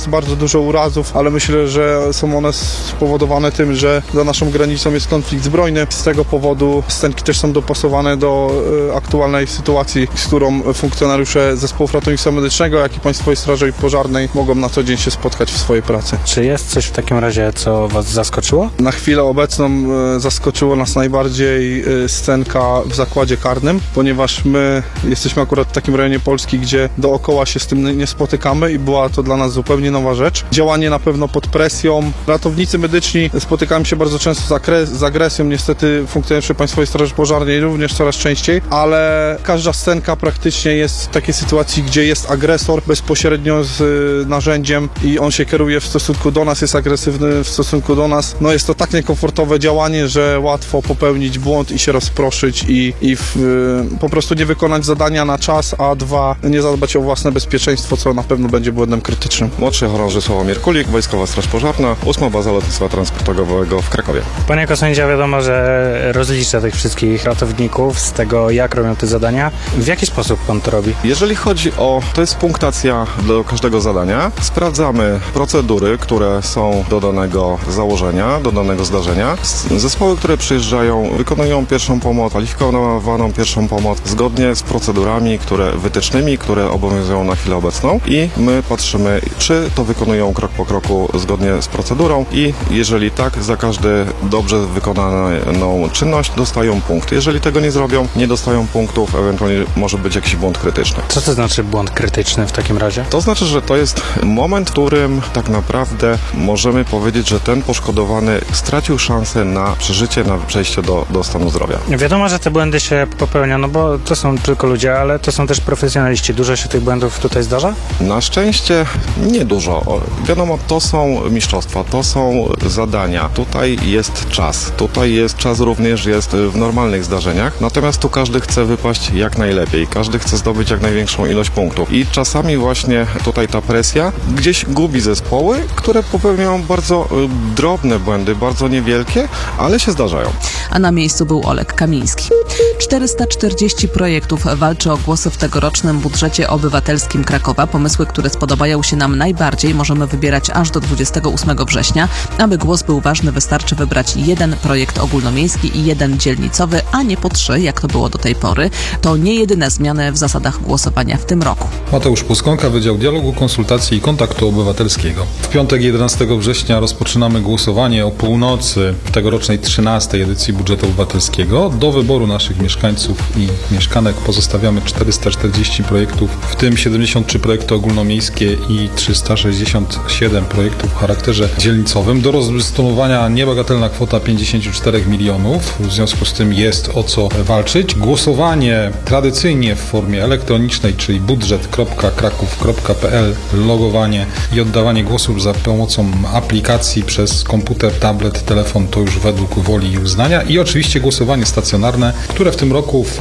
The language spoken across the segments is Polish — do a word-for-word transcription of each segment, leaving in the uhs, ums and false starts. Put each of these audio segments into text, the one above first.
jest bardzo dużo urazów, ale myślę, że są one spowodowane tym, że za naszą granicą jest konflikt zbrojny. Z tego powodu scenki też są dopasowane do aktualnej sytuacji, z którą funkcjonariusze Zespołu Ratownictwa Medycznego, jak i Państwowej Straży Pożarnej mogą na co dzień się spotkać w swojej pracy. Czy jest coś w takim razie, co Was zaskoczyło? Na chwilę obecną zaskoczyło nas najbardziej scenka w zakładzie karnym, ponieważ my jesteśmy akurat w takim rejonie Polski, gdzie dookoła się z tym nie spotykamy i była to dla nas zupełnie nowa rzecz. Działanie na pewno pod presją. Ratownicy medyczni spotykają się bardzo często z, agres- z agresją, niestety funkcjonariusze Państwowej Straży Pożarnej również coraz częściej, ale każda scenka praktycznie jest w takiej sytuacji, gdzie jest agresor bezpośrednio z y, narzędziem i on się kieruje w stosunku do nas, jest agresywny w stosunku do nas. No jest to tak niekomfortowe działanie, że łatwo popełnić błąd i się rozproszyć i, i w, y, po prostu nie wykonać zadania na czas, a dwa, nie zadbać o własne bezpieczeństwo, co na pewno będzie błędem krytycznym. Młodszy chorąży Sławomir Kulik, Wojskowa Straż Pożarna, ósma Baza Lotnictwa Transportowego w Krakowie. Pan jako sędzia wiadomo, że rozlicza tych wszystkich ratowników z tego, jak robią te zadania. W jaki sposób pan to robi? Jeżeli chodzi o, to jest punktacja do każdego zadania. Sprawdzamy procedury, które są do danego założenia, do danego zdarzenia. Zespoły, które przyjeżdżają, wykonują pierwszą pomoc, kwalifikowaną pierwszą pomoc zgodnie z procedurami, które wytycznymi, które obowiązują na chwilę obecną i my patrzymy, czy to wykonują krok po kroku zgodnie z procedurą i jeżeli tak, za każdą dobrze wykonaną czynność dostają punkt. Jeżeli tego nie zrobią, nie dostają punktów, ewentualnie może być jakiś błąd krytyczny. Co to znaczy błąd krytyczny w takim razie? To znaczy, że to jest moment, w którym tak naprawdę możemy powiedzieć, że ten poszkodowany stracił szansę na przeżycie, na przejście do, do stanu zdrowia. Wiadomo, że te błędy się popełnia, no bo to są tylko ludzie, ale to są też profesjonaliści. Dużo się tych błędów tutaj zdarza? Na szczęście niedużo. Wiadomo, to są mistrzostwa, to są zadania. Tutaj jest czas. Tutaj jest czas również jest w normalnych zdarzeniach. Natomiast tu każdy chce wypaść jak najlepiej. Każdy chce zdobyć jak największą ilość punktów. I czasami właśnie tutaj ta presja gdzieś gubi zespoły, które popełniają bardzo y, drobne błędy, bardzo niewielkie, ale się zdarzają. A na miejscu był Oleg Kamiński. czterysta czterdzieści projektów walczy o głosy w tegorocznym budżecie obywatelskim Krakowa. Pomysły, które spodobają się nam najbardziej, możemy wybierać aż do dwudziestego ósmego września. Aby głos był ważny, wystarczy wybrać jeden projekt ogólnomiejski i jeden dzielnicowy, a nie po trzy, jak to było do tej pory. To nie jedyne zmiany w zasadach głosowania w tym roku. Mateusz Puskonka, Wydział Dialogu, Konsultacji i Kontaktu Obywatelskiego. W piątek jedenastego września rozpoczynamy głosowanie o północy w tegorocznej trzynastej edycji budżetu obywatelskiego. Do wyboru naszych mieszkańców i mieszkanek pozostawiamy czterysta czterdzieści projektów, w tym siedemdziesiąt trzy projekty ogólnomiejskie i trzysta sześćdziesiąt siedem projektów o charakterze dzielnicowym. Do rozdysponowania niebagatelna kwota pięćdziesiąt cztery milionów. W związku z tym jest o co walczyć. Głosowanie tradycyjnie w formie elektronicznej, czyli budżet kropka kraków kropka p l, logowanie i oddawanie głosów za pomocą aplikacji przez komputer, tablet, telefon, to już według woli i uznania. I oczywiście głosowanie stacjonarne, które w tym roku w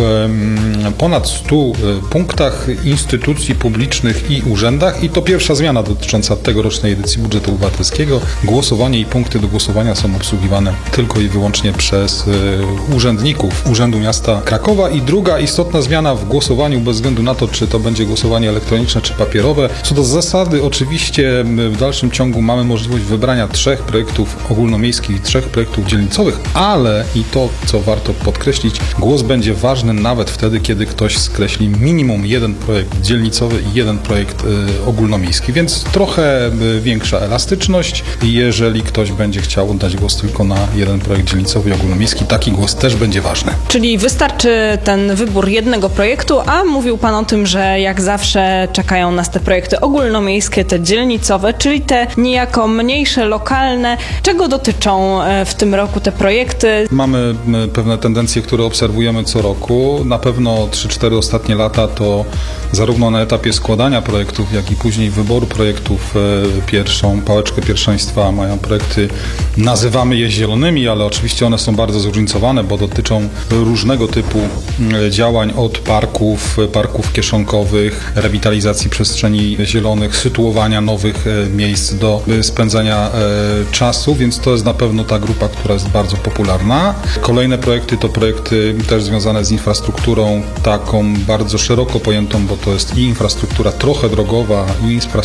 ponad stu punktach, instytucji publicznych i urzędach. I to pierwsza zmiana dotycząca tegorocznej edycji budżetu obywatelskiego. Głosowanie i punkty do głosowania są obsługiwane tylko i wyłącznie przez urzędników Urzędu Miasta Krakowa. I druga istotna zmiana w głosowaniu, bez względu na to, czy to będzie głosowanie elektroniczne, czy papierowe. Co do zasady, oczywiście w dalszym ciągu mamy możliwość wybrania trzech projektów ogólnomiejskich i trzech projektów dzielnicowych, ale i to, co warto podkreślić, głos będzie ważny nawet wtedy, kiedy ktoś skreśli minimum jeden projekt dzielnicowy i jeden projekt y, ogólnomiejski, więc trochę y, większa elastyczność. Jeżeli ktoś będzie chciał oddać głos tylko na jeden projekt dzielnicowy i ogólnomiejski, taki głos też będzie ważny. Czyli wystarczy ten wybór jednego projektu, a mówił Pan o tym, że jak zawsze czekają nas te projekty ogólnomiejskie, te dzielnicowe, czyli te niejako mniejsze, lokalne. Czego dotyczą w tym roku te projekty? Mamy pewne tendencje, które obserwujemy co roku. Na pewno trzy cztery ostatnie lata to zarówno na etapie składania projektów, jak i później wyboru projektów pierwszą pałeczkę pierwszeństwa mają projekty, nazywamy je zielonymi, ale oczywiście one są bardzo zróżnicowane, bo dotyczą różnego typu działań, od parków, parków kieszonkowych, rewitalizacji przestrzeni zielonych, sytuowania nowych miejsc do spędzania czasu, więc to jest na pewno ta grupa, która jest bardzo popularna. Kolejne projekty to projekty też związane z infrastrukturą, taką bardzo szeroko pojętą, bo to jest i infrastruktura trochę drogowa, i infrastruktura trochę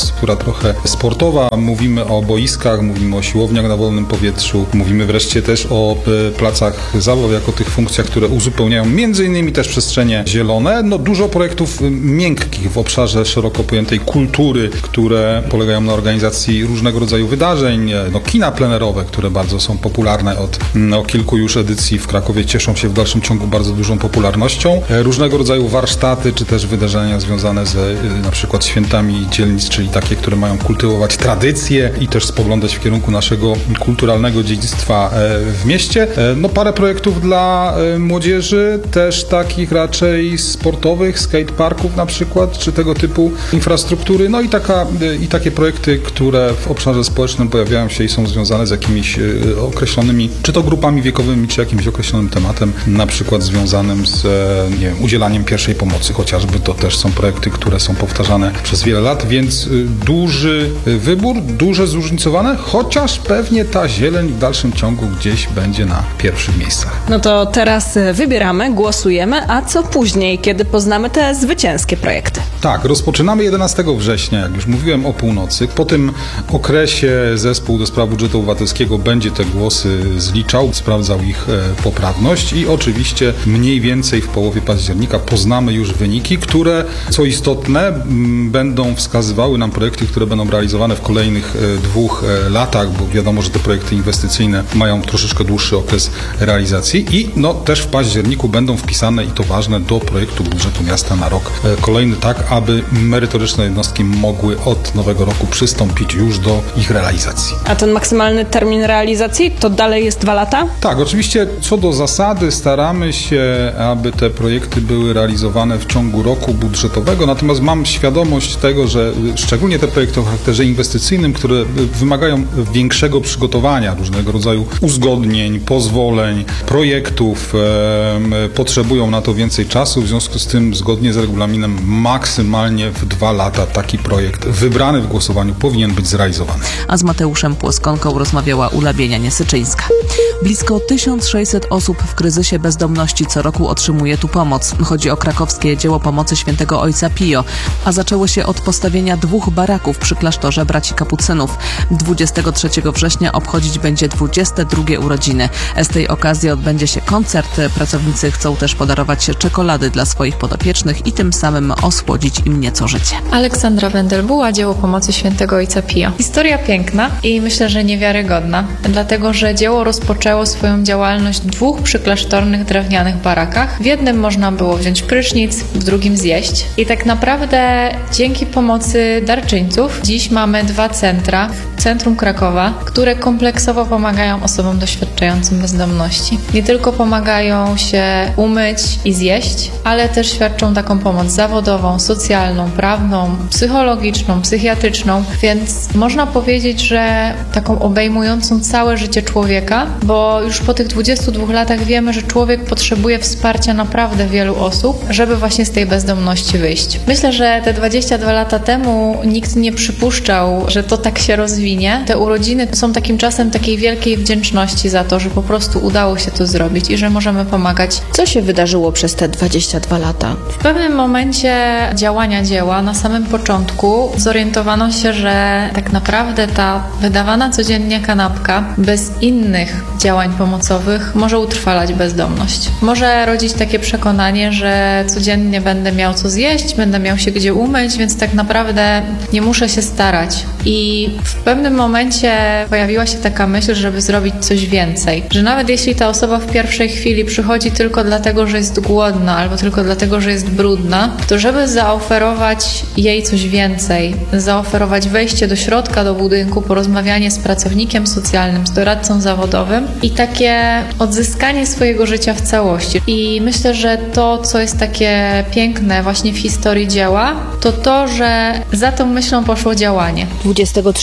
trochę sportowa. Mówimy o boiskach, mówimy o siłowniach na wolnym powietrzu, mówimy wreszcie też o e, placach zabaw jako tych funkcjach, które uzupełniają między innymi też przestrzenie zielone. No dużo projektów miękkich w obszarze szeroko pojętej kultury, które polegają na organizacji różnego rodzaju wydarzeń, no kina plenerowe, które bardzo są popularne od no, kilku już edycji w Krakowie, cieszą się w dalszym ciągu bardzo dużą popularnością. Różnego rodzaju warsztaty, czy też wydarzenia związane z na przykład świętami dzielnic, czyli takie, które mają kultywować tradycje i też spoglądać w kierunku naszego kulturalnego dziedzictwa w mieście. No parę projektów dla młodzieży, też takich raczej sportowych, skateparków na przykład, czy tego typu infrastruktury, no i, taka, i takie projekty, które w obszarze społecznym pojawiają się i są związane z jakimiś określonymi, czy to grupami wiekowymi, czy jakimś określonym tematem, na przykład związanym z nie wiem, udzielaniem pierwszej pomocy, chociażby to też są projekty, które są powtarzane przez wiele lat, więc duży wybór, duże zróżnicowane, chociaż pewnie ta zieleń w dalszym ciągu gdzieś będzie na pierwszych miejscach. No to teraz wybieramy, głosujemy, a co później, kiedy poznamy te zwycięskie projekty? Tak, rozpoczynamy jedenastego września, jak już mówiłem, o północy. Po tym okresie zespół do spraw budżetu obywatelskiego będzie te głosy zliczał, sprawdzał ich e, poprawność i oczywiście mniej więcej w połowie października poznamy już wyniki, które, co istotne, m, będą wskazywały nam projekty, które będą realizowane w kolejnych e, dwóch e, latach, bo wiadomo, że te projekty inwestycyjne mają troszeczkę dłuższy okres realizacji i no też w październiku będą wpisane, i to ważne, do projektu budżetu miasta na rok e, kolejny, tak aby merytoryczne jednostki mogły od nowego roku przystąpić już do ich realizacji. A ten maksymalny termin realizacji to dalej jest dwa lata? Tak, oczywiście co do zasady staramy się, aby te projekty były realizowane w ciągu roku budżetowego, natomiast mam świadomość tego, że szczególnie te projekty o charakterze inwestycyjnym, które wymagają większego przygotowania, różnego rodzaju uzgodnień, pozwoleń, projektów, e, potrzebują na to więcej czasu, w związku z tym zgodnie z regulaminem maksymalnie w dwa lata taki projekt wybrany w głosowaniu powinien być zrealizowany. A z Mateuszem Płoskonką rozmawiała Ula Bienianie-Syczyńska. Blisko tysiąc sześćset osób w kryzysie bezdomności co roku otrzymuje tu pomoc. Chodzi o krakowskie dzieło pomocy świętego Ojca Pio, a zaczęło się od postawienia dwóch baraków przy klasztorze braci kapucynów. dwudziestego trzeciego września obchodzić będzie dwudzieste drugie urodziny. Z tej okazji odbędzie się koncert. Pracownicy chcą też podarować czekolady dla swoich podopiecznych i tym samym osłodzić im nieco życie. Aleksandra Wendelbuła, dzieło pomocy świętego Ojca Pio. Historia piękna i myślę, że niewiarygodna, dlatego że dzieło rozpoczęło swoją działalność w dwóch przyklasztornych drewnianych barakach. W jednym można było wziąć prysznic, w drugim zjeść. I tak naprawdę dzięki pomocy darczyńców dziś mamy dwa centra w centrum Krakowa, które kompleksowo pomagają osobom doświadczającym bezdomności. Nie tylko pomagają się umyć i zjeść, ale też świadczą taką pomoc zawodową, socjalną, prawną, psychologiczną, psychiatryczną, więc można powiedzieć, że taką obejmującą całe życie człowieka, bo już po tych dwudziestu dwóch latach wiemy, że człowiek potrzebuje wsparcia naprawdę wielu osób, żeby właśnie z tej bezdomności wyjść. Myślę, że te dwadzieścia dwa lata temu nikt nie przypuszczał, że to tak się rozwinie. Te urodziny są takim czasem takiej wielkiej wdzięczności za to, że po prostu udało się to zrobić i że możemy pomagać. Co się wydarzyło przez te dwadzieścia dwa lata? W pewnym momencie działania dzieła, na samym początku, zorientowano się, że tak naprawdę ta wydawana codziennie kanapka bez innych działań pomocowych może utrwalać bezdomność. Może rodzić takie przekonanie, że codziennie będę miał co zjeść, będę miał się gdzie umyć, więc tak naprawdę nie muszę się starać. I w pewnym momencie pojawiła się taka myśl, żeby zrobić coś więcej. Że nawet jeśli ta osoba w pierwszej chwili przychodzi tylko dlatego, że jest głodna albo tylko dlatego, że jest brudna, to żeby zaoferować jej coś więcej, zaoferować wejście do środka, do budynku, porozmawianie z pracownikiem socjalnym, z doradcą zawodowym i takie odzyskanie swojego życia w całości. I myślę, że to, co jest takie piękne właśnie w historii dzieła, to to, że za tą myślą poszło działanie. dwudziestego trzeciego września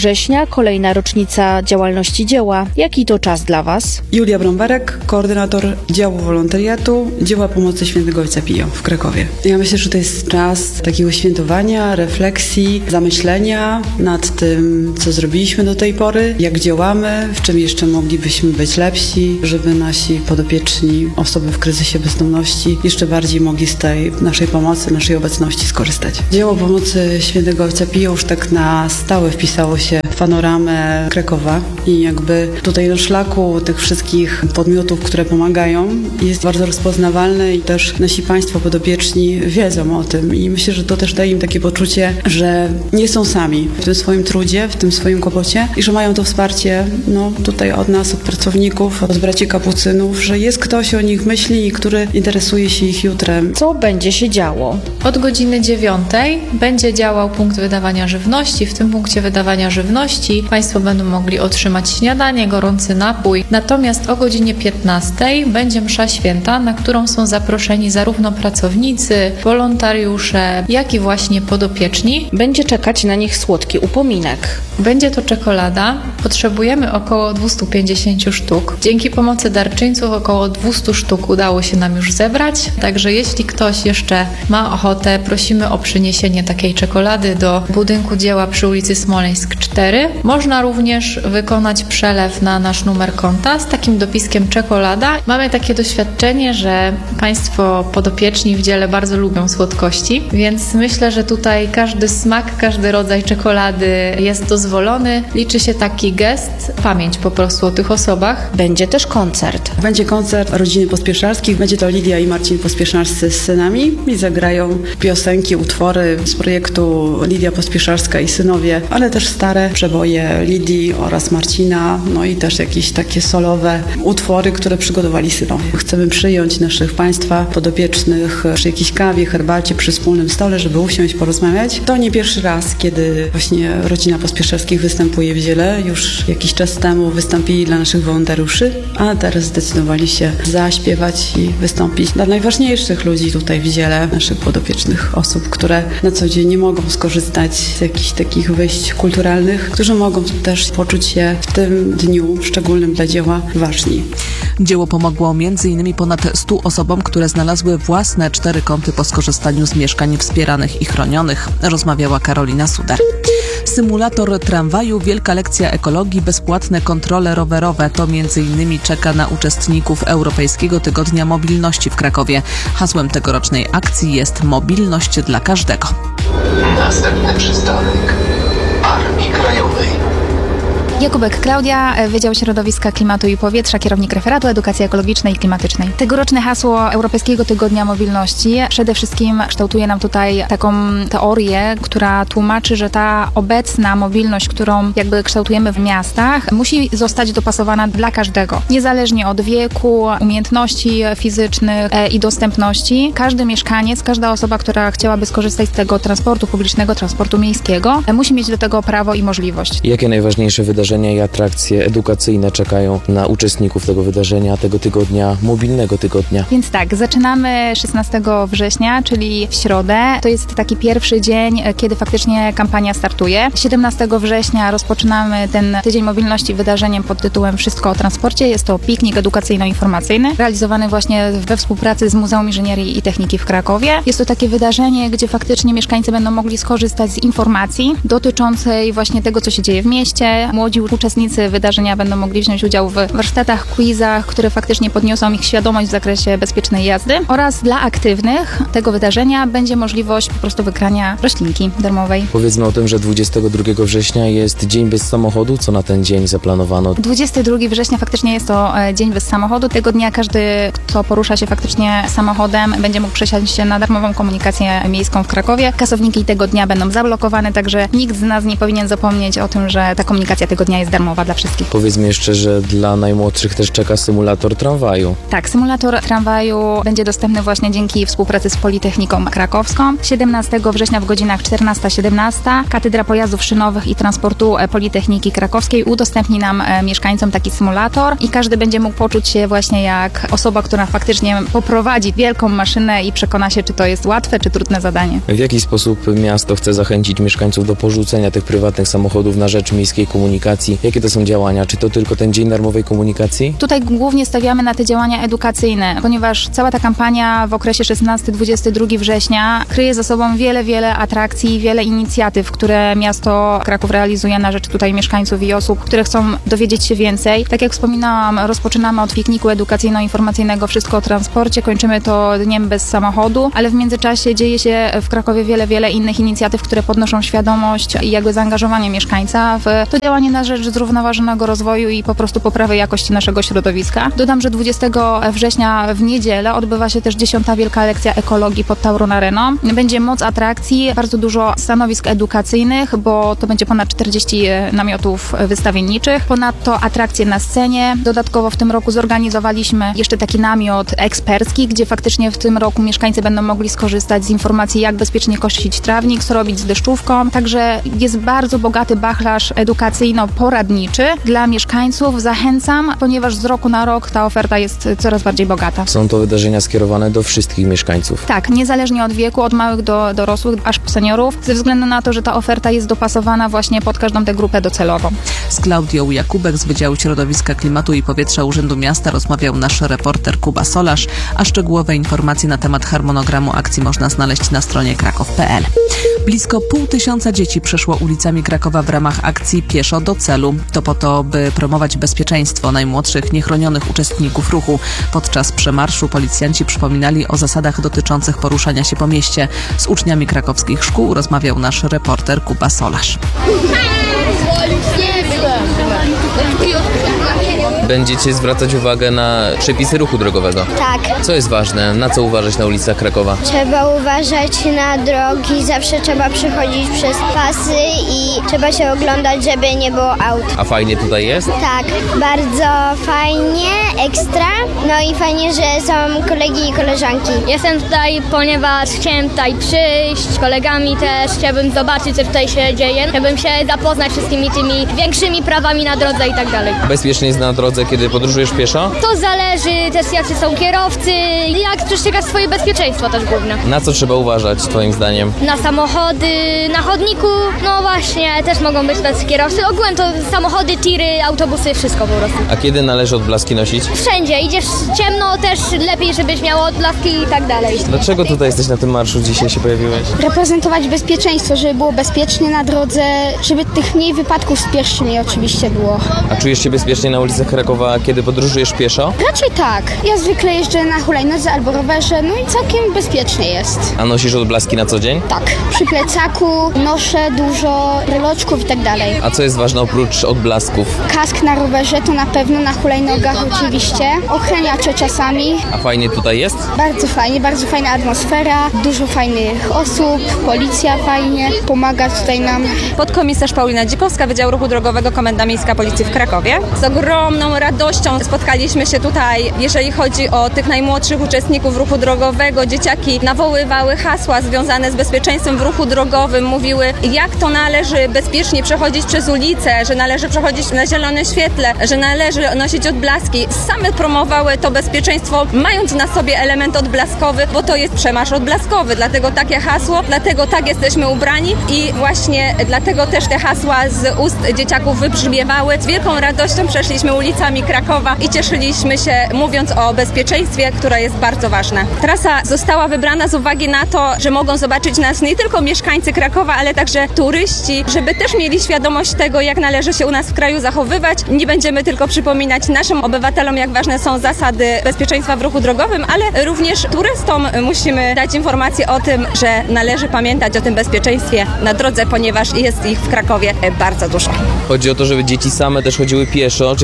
września, kolejna rocznica działalności dzieła. Jaki to czas dla Was? Julia Brąbarek, koordynator działu wolontariatu Dzieła Pomocy Świętego Ojca Pio w Krakowie. Ja myślę, że to jest czas takiego świętowania, refleksji, zamyślenia nad tym, co zrobiliśmy do tej pory, jak działamy, w czym jeszcze moglibyśmy być lepsi, żeby nasi podopieczni, osoby w kryzysie bezdomności jeszcze bardziej mogli z tej naszej pomocy, naszej obecności skorzystać. Dzieło Pomocy Świętego Ojca Pio już tak na stałe wpisało się w panoramę Krakowa i jakby tutaj na szlaku tych wszystkich podmiotów, które pomagają, jest bardzo rozpoznawalne i też nasi państwo podopieczni wiedzą o tym i myślę, że to też daje im takie poczucie, że nie są sami w tym swoim trudzie, w tym swoim kłopocie i że mają to wsparcie no, tutaj od nas, od pracowników, od braci kapucynów, że jest ktoś o nich myśli i który interesuje się ich jutrem. Co będzie się działo? Od godziny dziewiątej będzie działał punkt wydawania żywności. W tym punkcie wydawania żywności Państwo będą mogli otrzymać śniadanie, gorący napój. Natomiast o godzinie piętnastej będzie msza święta, na którą są zaproszeni zarówno pracownicy, wolontariusze, jak i właśnie podopieczni. Będzie czekać na nich słodki upominek. Będzie to czekolada. Potrzebujemy około dwieście pięćdziesiąt sztuk. Dzięki pomocy darczyńców około dwieście sztuk udało się nam już zebrać. Także jeśli ktoś jeszcze ma ochotę, prosimy o przyniesienie takiej czekolady do budynku dzieła przy ulicy Smoleńsk cztery. Można również wykonać przelew na nasz numer konta z takim dopiskiem czekolada. Mamy takie doświadczenie, że Państwo podopieczni w dziele bardzo lubią słodkości, więc myślę, że tutaj każdy smak, każdy rodzaj czekolady jest dozwolony. Liczy się taki gest, pamięć po prostu o tych osobach. Będzie też koncert. Będzie koncert rodziny Pospieszalskich. Będzie to Lidia i Marcin Pospieszalscy z synami i zagrają piosenki, utwory z projektu Lidia Pospieszalska i synowie, ale też stare przeboje Lidii oraz Marcina, no i też jakieś takie solowe utwory, które przygotowali synowie. Chcemy przyjąć naszych Państwa podopiecznych przy jakiejś kawie, herbacie, przy wspólnym stole, żeby usiąść, porozmawiać. To nie pierwszy raz, kiedy właśnie rodzina Pospieszalskich występuje w dziele. Już jakiś czas temu wystąpili dla naszych wolontariuszy, a teraz zdecydowali się zaśpiewać i wystąpić dla najważniejszych ludzi tutaj w dziele, naszych podopiecznych osób, które na co dzień nie mogą skorzystać z jakichś takich wyjść kulturalnych, którzy mogą też poczuć się w tym dniu szczególnym dla dzieła ważni. Dzieło pomogło m.in. ponad stu osobom, które znalazły własne cztery kąty po skorzystaniu z mieszkań wspieranych i chronionych, rozmawiała Karolina Sudar. Symulator tramwaju, wielka lekcja ekologii, bezpłatne kontrole rowerowe. To między innymi czeka na uczestników Europejskiego Tygodnia Mobilności w Krakowie. Hasłem tegorocznej akcji jest mobilność dla każdego. Następny przystanek Armii Krajowej. Jakubek Klaudia, Wydział Środowiska, Klimatu i Powietrza, kierownik referatu Edukacji Ekologicznej i Klimatycznej. Tegoroczne hasło Europejskiego Tygodnia Mobilności przede wszystkim kształtuje nam tutaj taką teorię, która tłumaczy, że ta obecna mobilność, którą jakby kształtujemy w miastach, musi zostać dopasowana dla każdego. Niezależnie od wieku, umiejętności fizycznych i dostępności. Każdy mieszkaniec, każda osoba, która chciałaby skorzystać z tego transportu publicznego, transportu miejskiego, musi mieć do tego prawo i możliwość. Jakie najważniejsze wydarzenia i atrakcje edukacyjne czekają na uczestników tego wydarzenia, tego tygodnia, mobilnego tygodnia? Więc tak, zaczynamy szesnastego września, czyli w środę. To jest taki pierwszy dzień, kiedy faktycznie kampania startuje. siedemnastego września rozpoczynamy ten tydzień mobilności wydarzeniem pod tytułem Wszystko o transporcie. Jest to piknik edukacyjno-informacyjny, realizowany właśnie we współpracy z Muzeum Inżynierii i Techniki w Krakowie. Jest to takie wydarzenie, gdzie faktycznie mieszkańcy będą mogli skorzystać z informacji dotyczącej właśnie tego, co się dzieje w mieście. Młodzi uczestnicy wydarzenia będą mogli wziąć udział w warsztatach, quizach, które faktycznie podniosą ich świadomość w zakresie bezpiecznej jazdy, oraz dla aktywnych tego wydarzenia będzie możliwość po prostu wygrania roślinki darmowej. Powiedzmy o tym, że dwudziestego drugiego września jest Dzień Bez Samochodu. Co na ten dzień zaplanowano? dwudziestego drugiego września faktycznie jest to Dzień Bez Samochodu. Tego dnia każdy, kto porusza się faktycznie samochodem, będzie mógł przesiąść się na darmową komunikację miejską w Krakowie. Kasowniki tego dnia będą zablokowane, także nikt z nas nie powinien zapomnieć o tym, że ta komunikacja tego dnia dnia jest darmowa dla wszystkich. Powiedzmy jeszcze, że dla najmłodszych też czeka symulator tramwaju. Tak, symulator tramwaju będzie dostępny właśnie dzięki współpracy z Politechniką Krakowską. siedemnastego września w godzinach czternasta siedemnaście Katedra Pojazdów Szynowych i Transportu Politechniki Krakowskiej udostępni nam e, mieszkańcom taki symulator i każdy będzie mógł poczuć się właśnie jak osoba, która faktycznie poprowadzi wielką maszynę i przekona się, czy to jest łatwe, czy trudne zadanie. W jaki sposób miasto chce zachęcić mieszkańców do porzucenia tych prywatnych samochodów na rzecz miejskiej komunikacji? Jakie to są działania? Czy to tylko ten dzień darmowej komunikacji? Tutaj głównie stawiamy na te działania edukacyjne, ponieważ cała ta kampania w okresie szesnastego do dwudziestego drugiego września kryje za sobą wiele, wiele atrakcji, wiele inicjatyw, które miasto Kraków realizuje na rzecz tutaj mieszkańców i osób, które chcą dowiedzieć się więcej. Tak jak wspominałam, rozpoczynamy od pikniku edukacyjno-informacyjnego Wszystko o transporcie, kończymy to dniem bez samochodu, ale w międzyczasie dzieje się w Krakowie wiele, wiele innych inicjatyw, które podnoszą świadomość i jakby zaangażowanie mieszkańca w to działanie na rzecz zrównoważonego rozwoju i po prostu poprawy jakości naszego środowiska. Dodam, że dwudziestego września w niedzielę odbywa się też dziesiąta wielka lekcja ekologii pod Tauron Areną. Będzie moc atrakcji, bardzo dużo stanowisk edukacyjnych, bo to będzie ponad czterdzieści namiotów wystawienniczych. Ponadto atrakcje na scenie. Dodatkowo w tym roku zorganizowaliśmy jeszcze taki namiot ekspercki, gdzie faktycznie w tym roku mieszkańcy będą mogli skorzystać z informacji, jak bezpiecznie kosić trawnik, co robić z deszczówką. Także jest bardzo bogaty wachlarz edukacyjno-poradniczy dla mieszkańców. Zachęcam, ponieważ z roku na rok ta oferta jest coraz bardziej bogata. Są to wydarzenia skierowane do wszystkich mieszkańców. Tak, niezależnie od wieku, od małych do dorosłych, aż po seniorów, ze względu na to, że ta oferta jest dopasowana właśnie pod każdą tę grupę docelową. Z Klaudią Jakubek z Wydziału Środowiska, Klimatu i Powietrza Urzędu Miasta rozmawiał nasz reporter Kuba Solarz, a szczegółowe informacje na temat harmonogramu akcji można znaleźć na stronie krakow kropka p l. Blisko pół tysiąca dzieci przeszło ulicami Krakowa w ramach akcji Pieszo do celu. To po to, by promować bezpieczeństwo najmłodszych, niechronionych uczestników ruchu. Podczas przemarszu policjanci przypominali o zasadach dotyczących poruszania się po mieście. Z uczniami krakowskich szkół rozmawiał nasz reporter Kuba Solarz. Będziecie zwracać uwagę na przepisy ruchu drogowego. Tak. Co jest ważne? Na co uważać na ulicach Krakowa? Trzeba uważać na drogi, zawsze trzeba przechodzić przez pasy i trzeba się oglądać, żeby nie było aut. A fajnie tutaj jest? Tak, bardzo fajnie, ekstra. No i fajnie, że są kolegi i koleżanki. Jestem tutaj, ponieważ chciałem tutaj przyjść z kolegami też, chciałbym zobaczyć, co tutaj się dzieje, chciałbym się zapoznać z wszystkimi tymi większymi prawami na drodze i tak dalej. Bezpiecznie jest na drodze, kiedy podróżujesz pieszo? To zależy też, jacy są kierowcy, jak przestrzegać swoje bezpieczeństwo też główne. Na co trzeba uważać, twoim zdaniem? Na samochody, na chodniku, no właśnie, też mogą być tacy kierowcy. Ogółem to samochody, tiry, autobusy, wszystko po prostu. A kiedy należy odblaski nosić? Wszędzie, idziesz ciemno, też lepiej, żebyś miał odblaski i tak dalej. Dlaczego tutaj jesteś na tym marszu, dzisiaj się pojawiłeś? Reprezentować bezpieczeństwo, żeby było bezpiecznie na drodze, żeby tych mniej wypadków z pieszymi oczywiście było. A czujesz się bezpiecznie na ulicach Krakowa, kiedy podróżujesz pieszo? Raczej tak. Ja zwykle jeżdżę na hulajnodze albo rowerze, no i całkiem bezpiecznie jest. A nosisz odblaski na co dzień? Tak. Przy plecaku noszę dużo breloczków i tak dalej. A co jest ważne oprócz odblasków? Kask na rowerze to na pewno, na hulajnogach oczywiście. Ochraniacze czasami. A fajnie tutaj jest? Bardzo fajnie, bardzo fajna atmosfera, dużo fajnych osób, policja fajnie pomaga tutaj nam. Podkomisarz Paulina Dzikowska, Wydział Ruchu Drogowego, Komenda Miejska Policji w Krakowie. Z ogromną radością spotkaliśmy się tutaj, jeżeli chodzi o tych najmłodszych uczestników ruchu drogowego. Dzieciaki nawoływały hasła związane z bezpieczeństwem w ruchu drogowym, mówiły, jak to należy bezpiecznie przechodzić przez ulicę, że należy przechodzić na zielonym świetle, że należy nosić odblaski. Same promowały to bezpieczeństwo, mając na sobie element odblaskowy, bo to jest przemarsz odblaskowy, dlatego takie hasło, dlatego tak jesteśmy ubrani i właśnie dlatego też te hasła z ust dzieciaków wybrzmiewały. Z wielką radością przeszliśmy ulicami Krakowa i cieszyliśmy się, mówiąc o bezpieczeństwie, które jest bardzo ważne. Trasa została wybrana z uwagi na to, że mogą zobaczyć nas nie tylko mieszkańcy Krakowa, ale także turyści, żeby też mieli świadomość tego, jak należy się u nas w kraju zachowywać. Nie będziemy tylko przypominać naszym obywatelom, jak ważne są zasady bezpieczeństwa w ruchu drogowym, ale również turystom musimy dać informację o tym, że należy pamiętać o tym bezpieczeństwie na drodze, ponieważ jest ich w Krakowie bardzo dużo. Chodzi o to, żeby dzieci same też chodziły pieszo, czy krakowskie ulice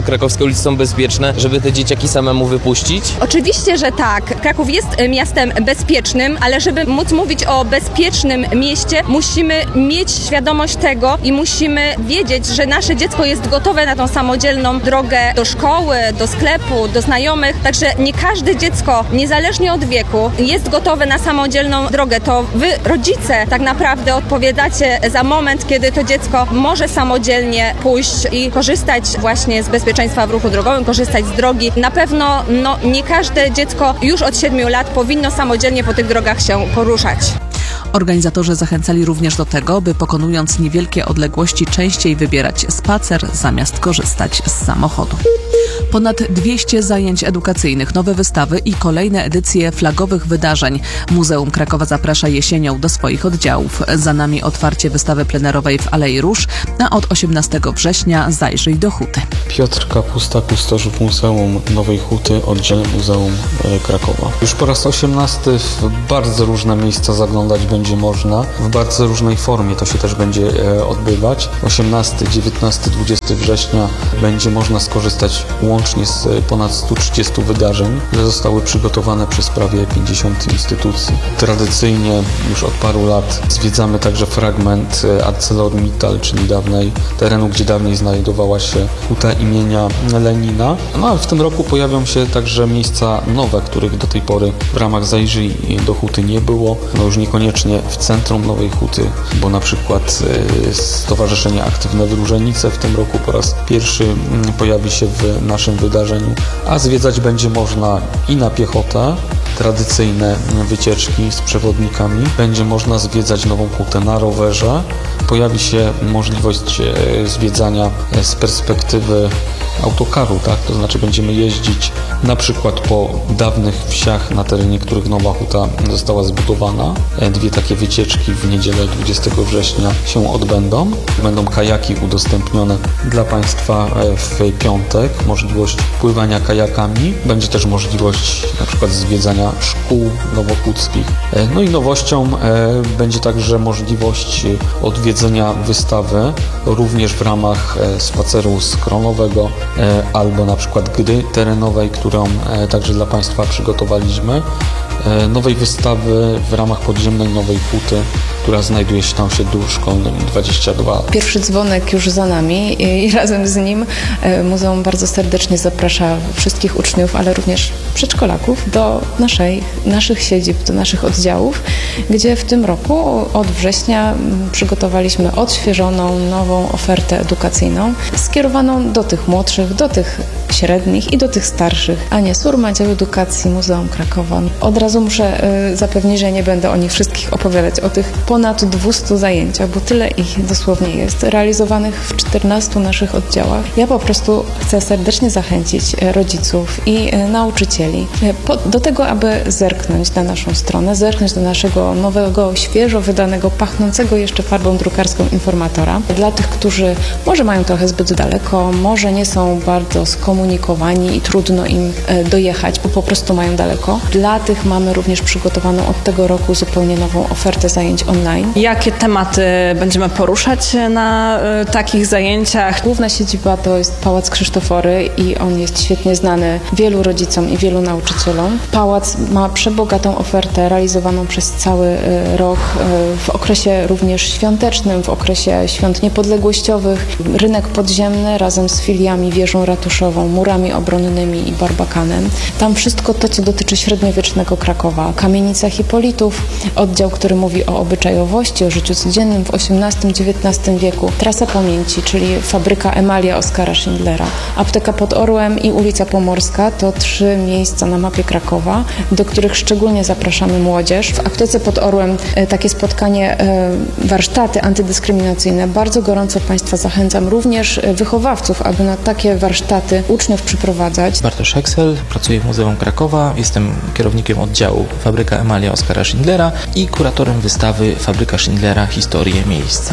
ulicy są bezpieczne, żeby te dzieciaki samemu wypuścić? Oczywiście, że tak. Kraków jest miastem bezpiecznym, ale żeby móc mówić o bezpiecznym mieście, musimy mieć świadomość tego i musimy wiedzieć, że nasze dziecko jest gotowe na tą samodzielną drogę do szkoły, do sklepu, do znajomych. Także nie każde dziecko, niezależnie od wieku, jest gotowe na samodzielną drogę. To wy, rodzice, tak naprawdę odpowiadacie za moment, kiedy to dziecko może samodzielnie pójść i korzystać właśnie z bezpieczeństwa w ruchu drogowym, korzystać z drogi. Na pewno no, nie każde dziecko już od siedmiu lat powinno samodzielnie po tych drogach się poruszać. Organizatorzy zachęcali również do tego, by pokonując niewielkie odległości częściej wybierać spacer zamiast korzystać z samochodu. Ponad dwieście zajęć edukacyjnych, nowe wystawy i kolejne edycje flagowych wydarzeń. Muzeum Krakowa zaprasza jesienią do swoich oddziałów. Za nami otwarcie wystawy plenerowej w Alei Róż, a od osiemnastego września zajrzyj do Huty. Piotr Kapusta, kustosz Muzeum Nowej Huty, oddział Muzeum Krakowa. Już po raz osiemnasty w bardzo różne miejsca zaglądać będzie można. W bardzo różnej formie to się też będzie odbywać. osiemnastego, dziewiętnastego, dwudziestego września będzie można skorzystać łącznie z ponad stu trzydziestu wydarzeń, które zostały przygotowane przez prawie pięćdziesiąt instytucji. Tradycyjnie już od paru lat zwiedzamy także fragment ArcelorMittal, czyli dawnej terenu, gdzie dawniej znajdowała się huta imienia Lenina. No a w tym roku pojawią się także miejsca nowe, których do tej pory w ramach Zajrzyj do Huty nie było. No już niekoniecznie w centrum Nowej Huty, bo na przykład Stowarzyszenie Aktywne Wyróżenice w tym roku po raz pierwszy pojawi się w naszym wydarzeniu, a zwiedzać będzie można i na piechotę, tradycyjne wycieczki z przewodnikami. Będzie można zwiedzać Nową Hutę na rowerze. Pojawi się możliwość zwiedzania z perspektywy autokaru, tak? To znaczy będziemy jeździć na przykład po dawnych wsiach, na terenie których Nowa Huta została zbudowana. Dwie takie wycieczki w niedzielę dwudziestego września się odbędą. Będą kajaki udostępnione dla Państwa w piątek. Możliwość pływania kajakami. Będzie też możliwość na przykład zwiedzania szkół nowohuckich. No i nowością będzie także możliwość odwiedzenia wystawy również w ramach spaceru skronowego albo na przykład gry terenowej, którą także dla Państwa przygotowaliśmy. Nowej wystawy w ramach podziemnej Nowej Huty, która znajduje się tam w osiedlu szkolnym dwadzieścia dwa. Pierwszy dzwonek już za nami i razem z nim muzeum bardzo serdecznie zaprasza wszystkich uczniów, ale również przedszkolaków do naszej, naszych siedzib, do naszych oddziałów, gdzie w tym roku od września przygotowaliśmy odświeżoną, nową ofertę edukacyjną skierowaną do tych młodszych, do tych średnich i do tych starszych. Ania Surma, Dział Edukacji Muzeum Krakowa. Od razu muszę y, zapewnić, że nie będę o nich wszystkich opowiadać, o tych ponad dwustu zajęciach, bo tyle ich dosłownie jest, realizowanych w czternastu naszych oddziałach. Ja po prostu chcę serdecznie zachęcić rodziców i y, nauczycieli y, po, do tego, aby zerknąć na naszą stronę, zerknąć do naszego nowego, świeżo wydanego, pachnącego jeszcze farbą drukarską informatora. Dla tych, którzy może mają trochę zbyt daleko, może nie są bardzo skomunikowani i trudno im y, dojechać, bo po prostu mają daleko. Dla tych mamy również przygotowaną od tego roku zupełnie nową ofertę zajęć online. Jakie tematy będziemy poruszać na y, takich zajęciach? Główna siedziba to jest Pałac Krzysztofory i on jest świetnie znany wielu rodzicom i wielu nauczycielom. Pałac ma przebogatą ofertę realizowaną przez cały y, rok y, w okresie również świątecznym, w okresie świąt niepodległościowych. Rynek podziemny razem z filiami wieżą ratuszową, murami obronnymi i barbakanem. Tam wszystko to, co dotyczy średniowiecznego Krakowa. Kamienica Hipolitów, oddział, który mówi o obyczajowości, o życiu codziennym w osiemnastym dziewiętnastym wieku. Trasa Pamięci, czyli fabryka Emalia Oskara Schindlera. Apteka pod Orłem i ulica Pomorska to trzy miejsca na mapie Krakowa, do których szczególnie zapraszamy młodzież. W aptece pod Orłem takie spotkanie, warsztaty antydyskryminacyjne. Bardzo gorąco Państwa zachęcam, również wychowawców, aby na takie warsztaty uczniów przyprowadzać. Bartosz Heksel, pracuję w Muzeum Krakowa, jestem kierownikiem oddziału Fabryka Emalia Oskara Schindlera i kuratorem wystawy Fabryka Schindlera – Historie miejsca.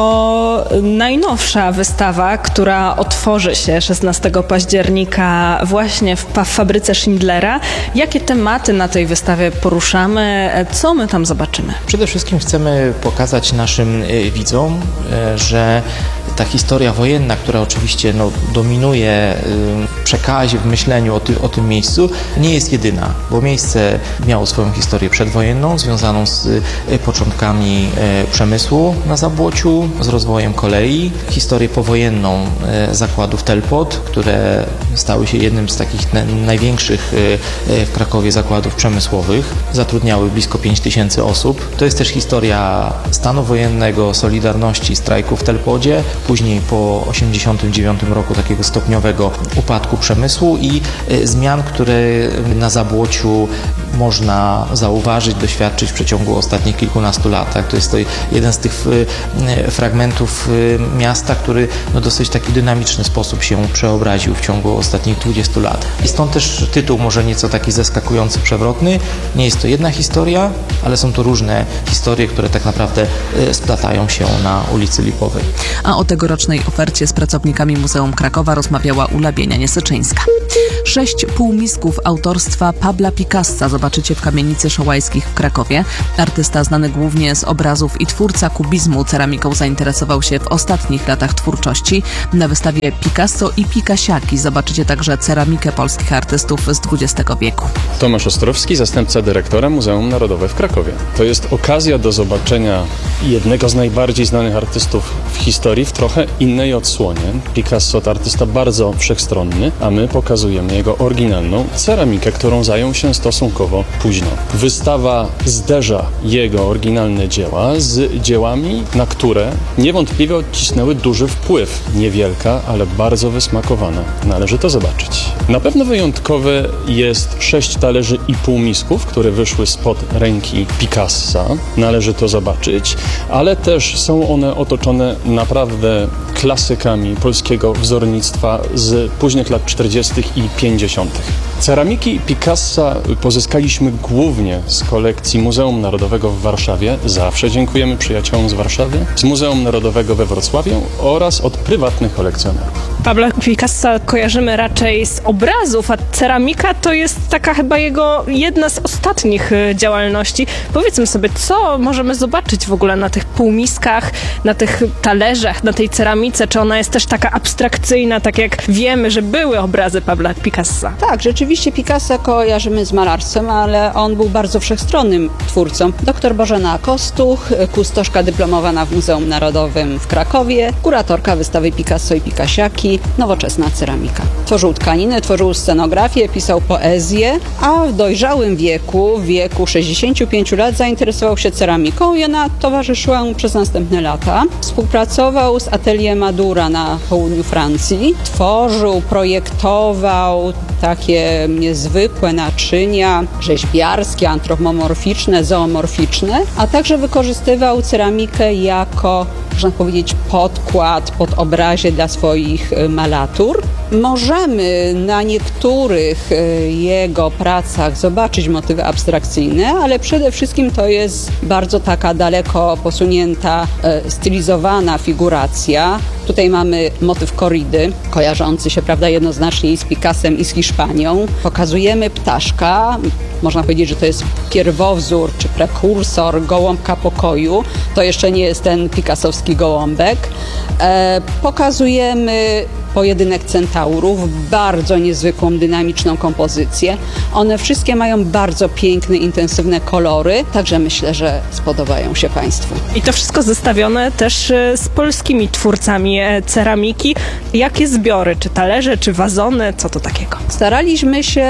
To najnowsza wystawa, która otworzy się szesnastego października właśnie w Fabryce Schindlera. Jakie tematy na tej wystawie poruszamy? Co my tam zobaczymy? Przede wszystkim chcemy pokazać naszym widzom, że ta historia wojenna, która oczywiście no, dominuje przekazie, w myśleniu o, ty, o tym miejscu nie jest jedyna, bo miejsce miało swoją historię przedwojenną, związaną z początkami przemysłu na Zabłociu, z rozwojem kolei, historię powojenną zakładów Telpot, które stały się jednym z takich na, największych w Krakowie zakładów przemysłowych, zatrudniały blisko pięć tysięcy osób. To jest też historia stanu wojennego, Solidarności, strajku w Telpodzie, później po osiemdziesiątym dziewiątym roku takiego stopniowego upadku przemysłu i zmian, które na Zabłociu można zauważyć, doświadczyć w przeciągu ostatnich kilkunastu latach. To jest to jeden z tych fragmentów miasta, który no, dosyć taki dynamiczny sposób się przeobraził w ciągu ostatnich dwudziestu lat. I stąd też tytuł może nieco taki zaskakujący, przewrotny. Nie jest to jedna historia, ale są to różne historie, które tak naprawdę splatają się na ulicy Lipowej. A o tegorocznej ofercie z pracownikami Muzeum Krakowa rozmawiała Ula Bienia-Niesyczyńska. Sześć półmisków autorstwa Pabla Picassa zobaczycie w Kamienicy Szołajskich w Krakowie. Artysta znany głównie z obrazów i twórca kubizmu ceramiką zainteresował się w ostatnich latach twórczości. Na wystawie Picasso i Picasiaki zobaczycie także ceramikę polskich artystów z dwudziestego wieku. Tomasz Ostrowski, zastępca dyrektora Muzeum Narodowe w Krakowie. To jest okazja do zobaczenia jednego z najbardziej znanych artystów w historii w trochę innej odsłonie. Picasso to artysta bardzo wszechstronny, a my pokazujemy jego oryginalną ceramikę, którą zajął się stosunkowo późno. Wystawa zderza jego oryginalne dzieła z dziełami, na które niewątpliwie odcisnęły duży wpływ. Niewielka, ale bardzo wysmakowana. Należy to zobaczyć. Na pewno wyjątkowe jest sześć talerzy i półmisków, które wyszły spod ręki Picassa. Należy to zobaczyć, ale też są one otoczone naprawdę klasykami polskiego wzornictwa z późnych lat czterdziestych i pięćdziesiątych. Ceramiki Picassa pozyskaliśmy głównie z kolekcji Muzeum Narodowego w Warszawie. Zawsze dziękujemy przyjaciołom z Warszawy, z Muzeum Narodowego we Wrocławiu oraz od prywatnych kolekcjonerów. Pabla Picassa kojarzymy raczej z obrazów, a ceramika to jest taka chyba jego jedna z ostatnich działalności. Powiedzmy sobie, co możemy zobaczyć w ogóle na tych półmiskach, na tych talerzach, na tej ceramice? Czy ona jest też taka abstrakcyjna, tak jak wiemy, że były obrazy Pabla Picassa? Tak, rzeczywiście Picassa kojarzymy z malarstwem, ale on był bardzo wszechstronnym twórcą. Doktor Bożena Kostuch, kustoszka dyplomowana w Muzeum Narodowym w Krakowie, kuratorka wystawy Picasso i Picasiaki, nowoczesna ceramika. Tworzył tkaniny, tworzył scenografię, pisał poezję, a w dojrzałym wieku, w wieku sześćdziesięciu pięciu lat zainteresował się ceramiką i ona towarzyszyła mu przez następne lata. Współpracował z Atelier Madura na południu Francji. Tworzył, projektował takie niezwykłe naczynia rzeźbiarskie, antropomorficzne, zoomorficzne, a także wykorzystywał ceramikę jako, można powiedzieć, podkład pod obrazie dla swoich malatur. Możemy na niektórych jego pracach zobaczyć motywy abstrakcyjne, ale przede wszystkim to jest bardzo taka daleko posunięta, stylizowana figuracja. Tutaj mamy motyw korridy, kojarzący się, prawda, jednoznacznie i z Picassem, i z Hiszpanią. Pokazujemy ptaszka, można powiedzieć, że to jest pierwowzór czy prekursor gołąbka pokoju. To jeszcze nie jest ten picassowski gołąbek. E, pokazujemy pojedynek centaurów, bardzo niezwykłą, dynamiczną kompozycję. One wszystkie mają bardzo piękne, intensywne kolory, także myślę, że spodobają się Państwu. I to wszystko zestawione też z polskimi twórcami ceramiki. Jakie zbiory? Czy talerze, czy wazony? Co to takiego? Staraliśmy się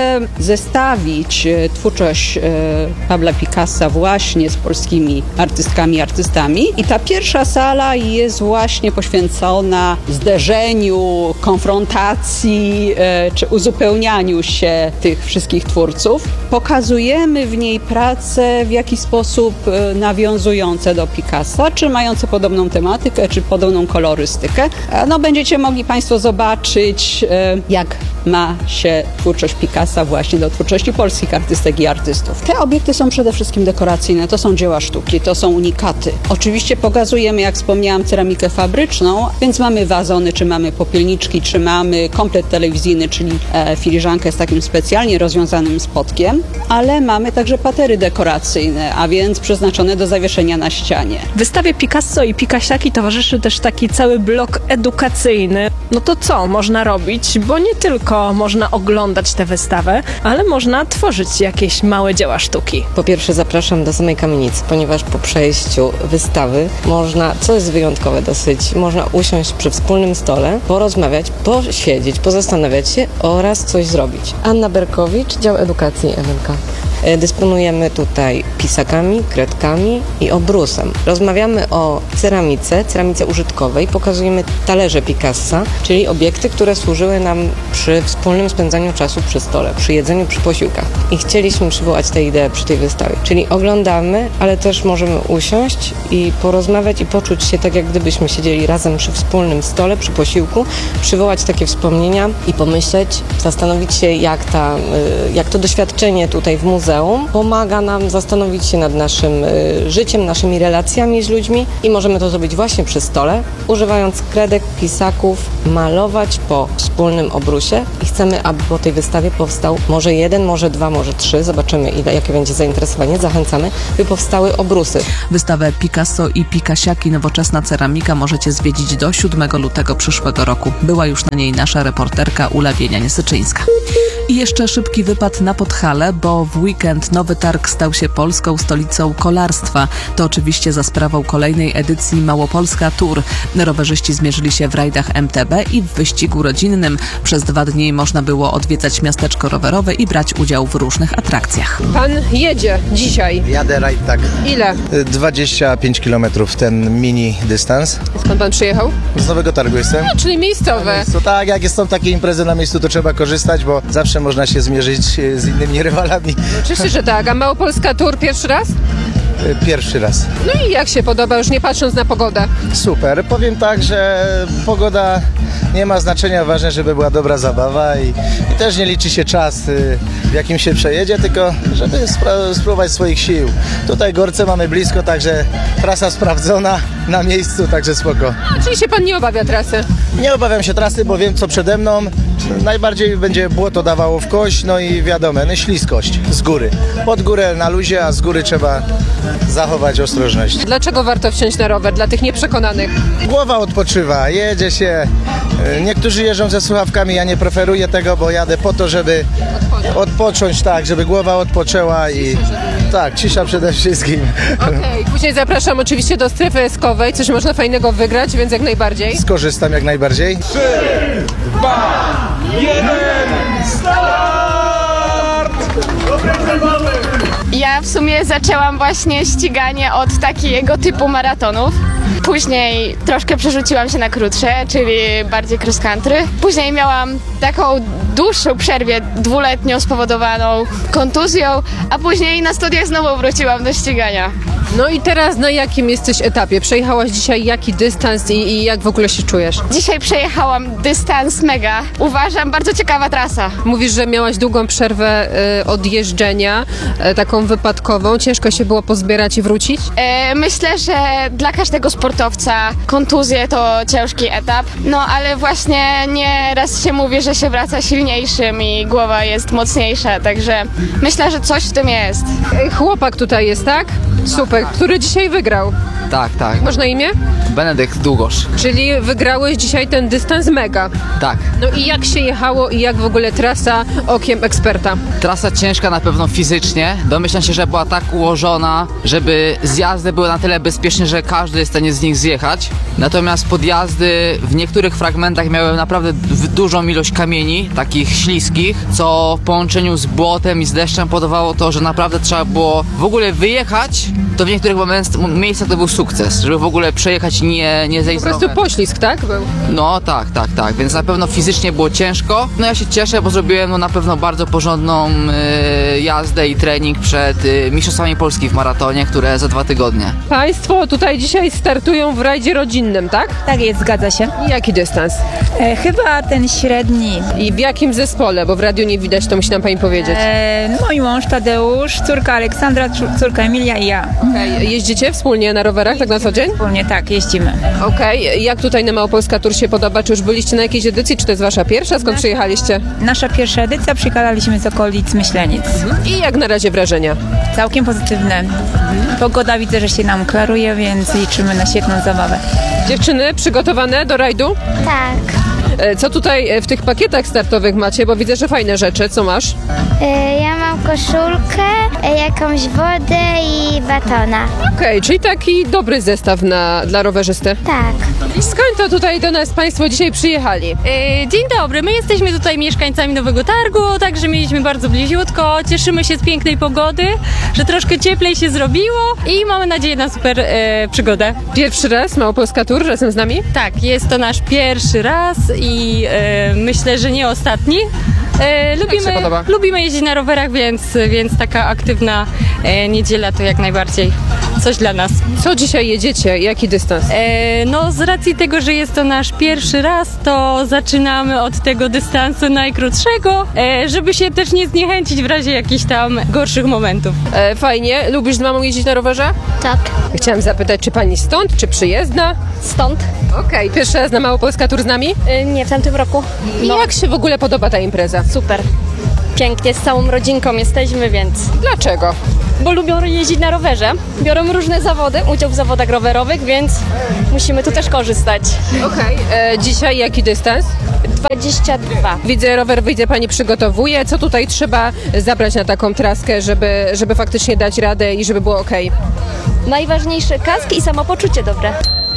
zestawić twórczość Pabla Picassa właśnie z polskimi artystkami i artystami. I ta pierwsza sala jest właśnie poświęcona zderzeniu, konfrontacji czy uzupełnianiu się tych wszystkich twórców. Pokazujemy w niej prace w jakiś sposób nawiązujące do Picassa, czy mające podobną tematykę, czy podobną kolorystykę. No, będziecie mogli Państwo zobaczyć, jak ma się twórczość Picassa właśnie do twórczości polskich artystek i artystów. Te obiekty są przede wszystkim dekoracyjne, to są dzieła sztuki, to są unikaty. Oczywiście pokazujemy, jak wspomniałam, ceramikę fabryczną, więc mamy wazony, czy mamy popielniczki, czy mamy komplet telewizyjny, czyli e, filiżankę z takim specjalnie rozwiązanym spodkiem, ale mamy także patery dekoracyjne, a więc przeznaczone do zawieszenia na ścianie. Wystawie Picasso i Picasiaki towarzyszy też taki cały blok edukacyjny. No to co można robić? Bo nie tylko tylko można oglądać tę wystawę, ale można tworzyć jakieś małe dzieła sztuki. Po pierwsze zapraszam do samej kamienicy, ponieważ po przejściu wystawy można, co jest wyjątkowe dosyć, można usiąść przy wspólnym stole, porozmawiać, posiedzieć, pozastanawiać się oraz coś zrobić. Anna Berkowicz, Dział Edukacji M N K. Dysponujemy tutaj pisakami, kredkami i obrusem. Rozmawiamy o ceramice, ceramice użytkowej, pokazujemy talerze Picassa, czyli obiekty, które służyły nam przy wspólnym spędzaniu czasu przy stole, przy jedzeniu, przy posiłkach. I chcieliśmy przywołać tę ideę przy tej wystawie. Czyli oglądamy, ale też możemy usiąść i porozmawiać i poczuć się tak, jak gdybyśmy siedzieli razem przy wspólnym stole, przy posiłku, przywołać takie wspomnienia i pomyśleć, zastanowić się, jak, ta, jak to doświadczenie tutaj w muzeum pomaga nam zastanowić się nad naszym y, życiem, naszymi relacjami z ludźmi i możemy to zrobić właśnie przy stole, używając kredek, pisaków, malować po wspólnym obrusie i chcemy, aby po tej wystawie powstał może jeden, może dwa, może trzy, zobaczymy ile, jakie będzie zainteresowanie, zachęcamy, by powstały obrusy. Wystawę Picasso i Picasiaki Nowoczesna Ceramika możecie zwiedzić do siódmego lutego przyszłego roku. Była już na niej nasza reporterka Ula Wienianie-Syczyńska. I jeszcze szybki wypad na Podhale, bo w weekend Nowy Targ stał się polską stolicą kolarstwa. To oczywiście za sprawą kolejnej edycji Małopolska Tour. Rowerzyści zmierzyli się w rajdach M T B i w wyścigu rodzinnym. Przez dwa dni można było odwiedzać miasteczko rowerowe i brać udział w różnych atrakcjach. Pan jedzie dzisiaj. Jadę rajd, tak. Ile? dwadzieścia pięć kilometrów, ten mini dystans. Skąd pan przyjechał? Z Nowego Targu jestem. No, czyli miejscowe. miejscu, tak, jak są takie imprezy na miejscu, to trzeba korzystać, bo zawsze można się zmierzyć z innymi rywalami. Oczywiście, że tak. A Małopolska Tour pierwszy raz? Pierwszy raz. No i jak się podoba, już nie patrząc na pogodę? Super. Powiem tak, że pogoda nie ma znaczenia, ważne, żeby była dobra zabawa i, i też nie liczy się czas, w jakim się przejedzie, tylko żeby spra- spróbować swoich sił. Tutaj Gorce mamy blisko, także trasa sprawdzona na miejscu, także spoko. A, czyli się pan nie obawia trasy? Nie obawiam się trasy, bo wiem co przede mną. Najbardziej będzie błoto dawało w kość, no i wiadomo, no śliskość z góry. Pod górę na luzie, a z góry trzeba zachować ostrożność. Dlaczego warto wsiąść na rower dla tych nieprzekonanych? Głowa odpoczywa, jedzie się. Niektórzy jeżdżą ze słuchawkami, ja nie preferuję tego, bo jadę po to, żeby odpocząć, tak, żeby głowa odpoczęła i tak, cisza przede wszystkim. Okej, okay. Później zapraszam oczywiście do strefy eskowej, coś można fajnego wygrać, więc jak najbardziej. Skorzystam jak najbardziej. trzy, dwa, jeden, start! Ja w sumie zaczęłam właśnie ściganie od takiego typu maratonów. Później troszkę przerzuciłam się na krótsze, czyli bardziej cross country. Później miałam taką dłuższą przerwę dwuletnią spowodowaną kontuzją, a później na studiach znowu wróciłam do ścigania. No i teraz na jakim jesteś etapie? Przejechałaś dzisiaj jaki dystans i, i jak w ogóle się czujesz? Dzisiaj przejechałam dystans mega. Uważam, bardzo ciekawa trasa. Mówisz, że miałaś długą przerwę y, od jeżdżenia, y, taką wypadkową. Ciężko się było pozbierać i wrócić? E, myślę, że dla każdego sportowca kontuzje to ciężki etap. No ale właśnie nieraz się mówi, że się wraca silniejszym i głowa jest mocniejsza, także myślę, że coś w tym jest. Chłopak tutaj jest, tak? Super, który dzisiaj wygrał. Tak, tak. Masz na imię? Benedykt Długosz. Czyli wygrałeś dzisiaj ten dystans mega. Tak. No i jak się jechało i jak w ogóle trasa okiem eksperta? Trasa ciężka na pewno fizycznie. Domyślam się, że była tak ułożona, żeby zjazdy były na tyle bezpieczne, że każdy jest w stanie z nich zjechać. Natomiast podjazdy w niektórych fragmentach miały naprawdę dużą ilość kamieni, takich śliskich, co w połączeniu z błotem i z deszczem powodowało to, że naprawdę trzeba było w ogóle wyjechać. To w niektórych miejscach to był sukces, żeby w ogóle przejechać nie, nie zejść. Po prostu poślizg, tak? Był. No tak, tak, tak, więc na pewno fizycznie było ciężko. No ja się cieszę, bo zrobiłem no, na pewno bardzo porządną y, jazdę i trening przed y, Mistrzostwami Polski w maratonie, które za dwa tygodnie. Państwo tutaj dzisiaj startują w rajdzie rodzinnym, tak? Tak jest, zgadza się. I jaki dystans? E, chyba ten średni. I w jakim zespole? Bo w radiu nie widać, to musi nam pani powiedzieć. E, mój mąż Tadeusz, córka Aleksandra, córka Emilia i ja. Okay. Jeździcie wspólnie na rowerach, tak na co dzień? Wspólnie, tak, jeździmy. Okej, okay. Jak tutaj na Małopolska Tour się podoba? Czy już byliście na jakiejś edycji, czy to jest wasza pierwsza? Skąd przyjechaliście? Nasza pierwsza edycja, przyjechaliśmy z okolic Myślenic. Mhm. I jak na razie wrażenia? Całkiem pozytywne. Mhm. Pogoda widzę, że się nam klaruje, więc liczymy na świetną zabawę. Dziewczyny, przygotowane do rajdu? Tak. E, Co tutaj w tych pakietach startowych macie? Bo widzę, że fajne rzeczy. Co masz? Ja mam koszulkę, jakąś wodę i batona. Okej, czyli taki dobry zestaw na, dla rowerzysty. Tak. I skąd to tutaj do nas Państwo dzisiaj przyjechali? E, Dzień dobry, my jesteśmy tutaj mieszkańcami Nowego Targu, także mieliśmy bardzo bliziutko, cieszymy się z pięknej pogody, że troszkę cieplej się zrobiło i mamy nadzieję na super e, przygodę. Pierwszy raz Małopolska Tour razem z nami? Tak, jest to nasz pierwszy raz i e, myślę, że nie ostatni. E, lubimy, lubimy jeździć na rowerach, więc, więc taka aktywna e, niedziela to jak najbardziej coś dla nas. Co dzisiaj jedziecie? Jaki dystans? E, no z racji tego, że jest to nasz pierwszy raz, to zaczynamy od tego dystansu najkrótszego, e, żeby się też nie zniechęcić w razie jakichś tam gorszych momentów. E, fajnie. Lubisz z mamą jeździć na rowerze? Tak. Chciałam zapytać, czy pani stąd, czy przyjezdna? Stąd. Okej, okay. Pierwszy raz na Małopolska Tour z nami? E, nie, w tamtym roku. I jak się w ogóle podoba ta impreza? Super. Pięknie, z całą rodzinką jesteśmy, więc... Dlaczego? Bo lubią jeździć na rowerze, biorą różne zawody, udział w zawodach rowerowych, więc musimy tu też korzystać. Okej, okay. Dzisiaj jaki dystans? dwadzieścia dwa. Widzę, rower wyjdzie pani przygotowuje. Co tutaj trzeba zabrać na taką traskę, żeby, żeby faktycznie dać radę i żeby było okej? Okay? Najważniejsze kask i samopoczucie dobre.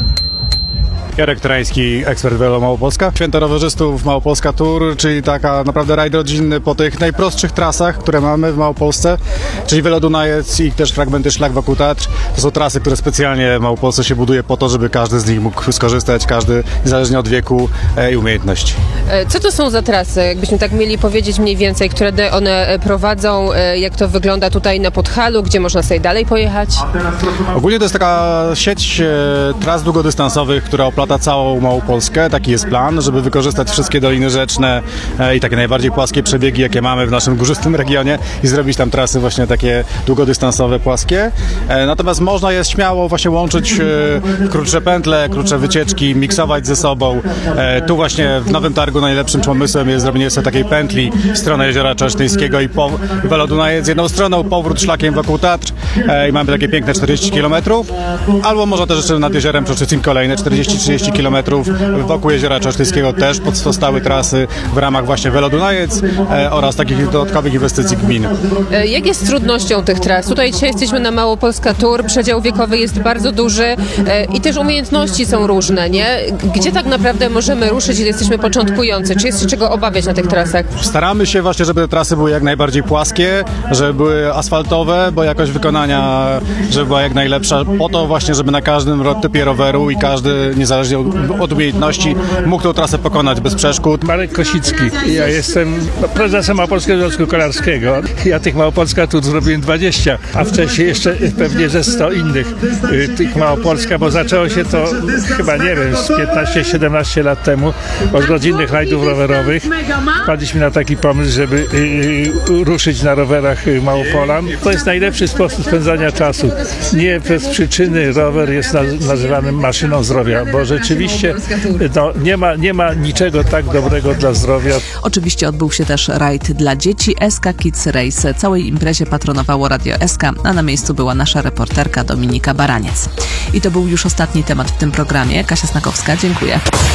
Jarek Trański, ekspert Velo Małopolska. Święto rowerzystów Małopolska Tour, czyli taka naprawdę rajd rodzinny po tych najprostszych trasach, które mamy w Małopolsce, czyli Velo Dunajec i też fragmenty szlak wokół Tatr. To są trasy, które specjalnie w Małopolsce się buduje po to, żeby każdy z nich mógł skorzystać, każdy niezależnie od wieku i umiejętności. Co to są za trasy, jakbyśmy tak mieli powiedzieć mniej więcej, które one prowadzą, jak to wygląda tutaj na Podhalu, gdzie można sobie dalej pojechać? Ogólnie to jest taka sieć tras długodystansowych, która oplata całą Małopolskę. Taki jest plan, żeby wykorzystać wszystkie doliny rzeczne i takie najbardziej płaskie przebiegi, jakie mamy w naszym górzystym regionie i zrobić tam trasy właśnie takie długodystansowe, płaskie. Natomiast można je śmiało właśnie łączyć krótsze pętle, krótsze wycieczki, miksować ze sobą. Tu właśnie w Nowym Targu najlepszym pomysłem jest zrobienie sobie takiej pętli w stronę Jeziora Czesztyńskiego i po Velo Dunajec jedną stroną, powrót szlakiem wokół Tatr i mamy takie piękne czterdzieści kilometrów. Albo może też jeszcze nad Jeziorem Czesztyńskim kolejne czterdzieści trzydzieści kilometrów wokół Jeziora Czesztyńskiego też pozostałe trasy w ramach właśnie Velo Dunajec e, oraz takich dodatkowych inwestycji gmin. E, jak jest z trudnością tych tras? Tutaj dzisiaj jesteśmy na Małopolska Tour, przedział wiekowy jest bardzo duży e, i też umiejętności są różne, nie? Gdzie tak naprawdę możemy ruszyć, gdy jesteśmy początkujący? Czy jest się czego obawiać na tych trasach? Staramy się właśnie, żeby te trasy były jak najbardziej płaskie, żeby były asfaltowe, bo jakość wykonania żeby była jak najlepsza, po to właśnie, żeby na każdym typie roweru i każdy niezależnie od umiejętności mógł tą trasę pokonać bez przeszkód. Marek Kosicki. Ja jestem prezesem Małopolskiego Związku Kolarskiego. Ja tych Małopolska tu zrobiłem dwadzieścia, a wcześniej jeszcze pewnie ze sto innych y, tych Małopolska, bo zaczęło się to chyba, nie wiem, z piętnaście siedemnaście lat temu od rodzinnych rajdów rowerowych. Wpadliśmy na taki pomysł, żeby y, y, ruszyć na rowerach y, Małopolan. To jest najlepszy sposób spędzania czasu. Nie bez przyczyny rower jest naz- nazywany maszyną zdrowia, bo rzeczywiście no, nie ma, nie ma niczego tak dobrego dla zdrowia. Oczywiście odbył się też rajd dla dzieci S K Kids Race. Całej imprezie patronowało Radio S K, a na miejscu była nasza reporterka Dominika Baraniec. I to był już ostatni temat w tym programie. Kasia Snakowska, dziękuję.